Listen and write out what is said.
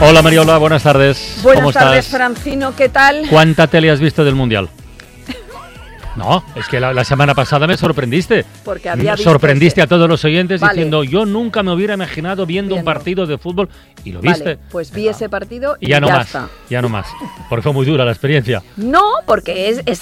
Hola Mariola, buenas tardes. Buenas ¿Cómo tardes, estás? Francino, ¿qué tal? ¿Cuánta tele has visto del Mundial? No, es que la semana pasada me sorprendiste. Porque había visto sorprendiste a todos los oyentes diciendo, Vale. yo nunca me hubiera imaginado viendo un partido de fútbol. Y lo viste. Vale, pues vi ese partido y ya no más, está. ya no más. Porque fue muy dura la experiencia. No, porque es